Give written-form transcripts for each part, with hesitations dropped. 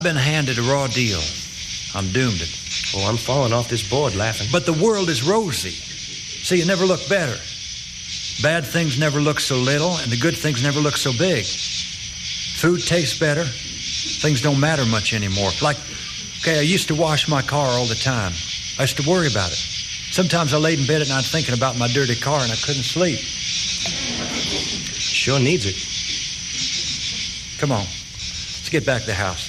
Been handed a raw deal. I'm doomed it. Oh, I'm falling off this board laughing. But the world is rosy. See, you never look better. Bad things never look so little, and the good things never look so big. Food tastes better. Things don't matter much anymore. Like, okay, I used to wash my car all the time. I used to worry about it. Sometimes I laid in bed at night thinking about my dirty car, and I couldn't sleep. Sure needs it. Come on. Let's get back to the house.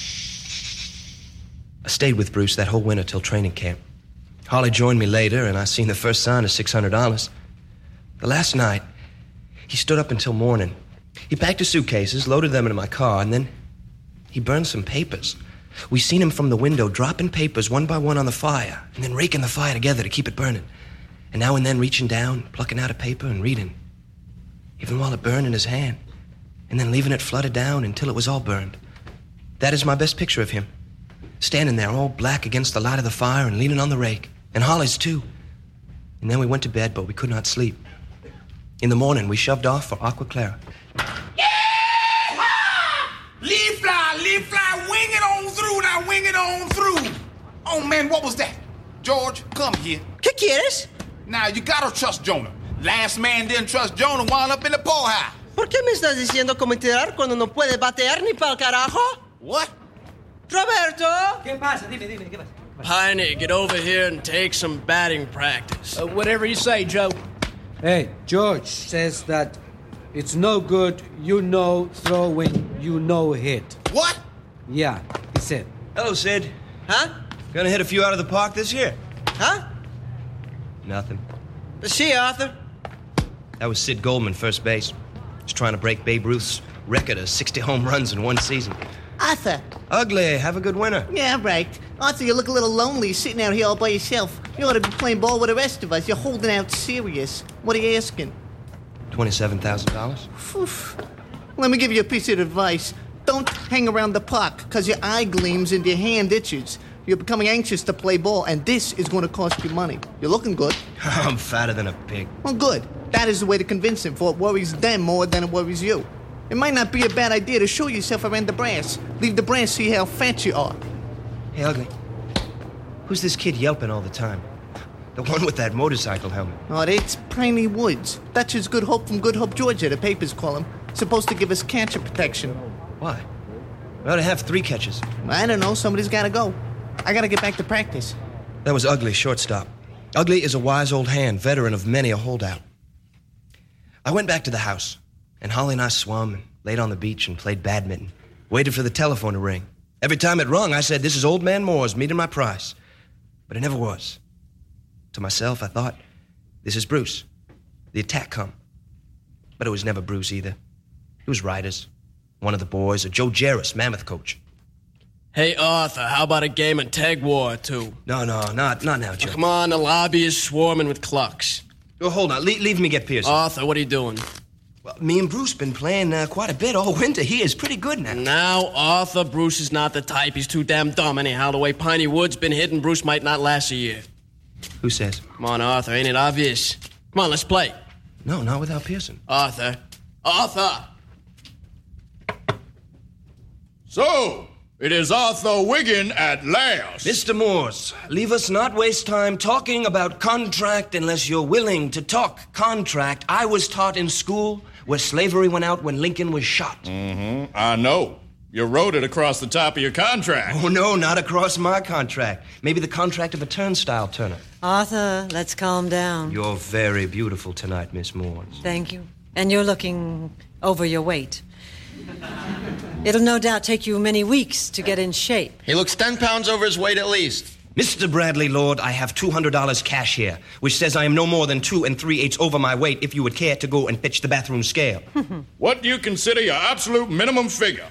I stayed with Bruce that whole winter till training camp. Holly joined me later, and I seen the first sign of $600. The last night, he stood up until morning. He packed his suitcases, loaded them into my car, and then he burned some papers. We seen him from the window dropping papers one by one on the fire, and then raking the fire together to keep it burning. And now and then reaching down, plucking out a paper and reading. Even while it burned in his hand, and then leaving it flooded down until it was all burned. That is my best picture of him. Standing there all black against the light of the fire and leaning on the rake. And Holly's too. And then we went to bed, but we could not sleep. In the morning, we shoved off for Aqua Clara. Yeah! Leaf fly, wing it on through, now wing it on through. Oh, man, what was that? George, come here. ¿Qué quieres? Now, you gotta trust Jonah. Last man didn't trust Jonah, wound up in the poorhouse. ¿Por qué me estás diciendo cómo tirar cuando no puede batear ni pa'l carajo? What? Roberto! ¿Qué pasa? Dime, ¿qué pasa? Piney, get over here and take some batting practice. Whatever you say, Joe. Hey, George says that it's no good, throwing, hit. What? Yeah, he said. Hello, Sid. Huh? Gonna hit a few out of the park this year? Huh? Nothing. See, Arthur. That was Sid Goldman, first base. He's trying to break Babe Ruth's record of 60 home runs in one season. Arthur. Ugly. Have a good winter. Yeah, right. Arthur, you look a little lonely sitting out here all by yourself. You ought to be playing ball with the rest of us. You're holding out serious. What are you asking? $27,000. Let me give you a piece of advice. Don't hang around the park, because your eye gleams and your hand itches. You're becoming anxious to play ball, and this is going to cost you money. You're looking good. I'm fatter than a pig. Well, good. That is the way to convince him, for it worries them more than it worries you. It might not be a bad idea to show yourself around the brass. Leave the brass see how fat you are. Hey, Ugly. Who's this kid yelping all the time? The one with that motorcycle helmet. Oh, it's Piney Woods. That's his Good Hope from Good Hope, Georgia, the papers call him. Supposed to give us catcher protection. Why? We ought to have 3 catches. I don't know. Somebody's got to go. I got to get back to practice. That was Ugly, shortstop. Ugly is a wise old hand, veteran of many a holdout. I went back to the house, and Holly and I swum and laid on the beach and played badminton. Waited for the telephone to ring. Every time it rung, I said, "This is Old Man Moore's meeting my price." But it never was. To myself, I thought, this is Bruce. The attack come. But it was never Bruce either. It was Riders, one of the boys, or Joe Jarris, Mammoth coach. Hey, Arthur, how about a game of tag war or two? No, not now, Joe. Come on, the lobby is swarming with clucks. Oh, hold on. Leave me get Pearson. Arthur, what are you doing? Well, me and Bruce been playing quite a bit all winter. He is pretty good now. Now, Arthur, Bruce is not the type. He's too damn dumb anyhow. The way Piney Woods been hitting, Bruce might not last a year. Who says? Come on, Arthur, ain't it obvious? Come on, let's play. No, not without Pearson. Arthur. So, it is Arthur Wiggin at last. Mr. Morse, leave us not waste time talking about contract unless you're willing to talk contract. I was taught in school where slavery went out when Lincoln was shot. Mm-hmm. I know. You wrote it across the top of your contract. Oh, no, not across my contract. Maybe the contract of a turnstile turner. Arthur, let's calm down. You're very beautiful tonight, Miss Morse. Thank you. And you're looking over your weight. It'll no doubt take you many weeks to get in shape. He looks 10 pounds over his weight at least. Mr. Bradley Lord, I have $200 cash here, which says I am no more than 2 3/8 over my weight if you would care to go and pitch the bathroom scale. What do you consider your absolute minimum figure?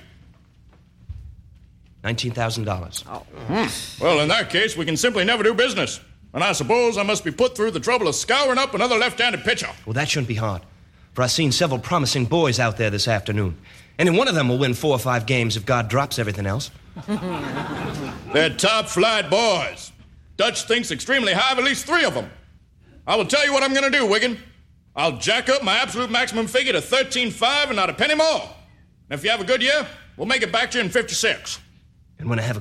$19,000. Oh. Well, in that case, we can simply never do business. And I suppose I must be put through the trouble of scouring up another left-handed pitcher. Well, that shouldn't be hard, for I've seen several promising boys out there this afternoon. Any one of them will win 4 or 5 games if God drops everything else. They're top-flight boys. Dutch thinks extremely high of at least 3 of them. I will tell you what I'm going to do, Wiggin. I'll jack up my absolute maximum figure to $13,500 and not a penny more. And if you have a good year, we'll make it back to you in 56. And when I have a